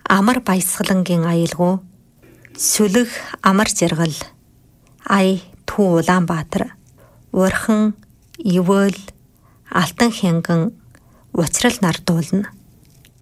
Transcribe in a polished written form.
амар баясгалангийн аялгуу, сүлэг амар жаргал, ай Түү Улаанбаатар, Урхан, Ивөөл, Алтан Хянган, Учрал нар дуулна.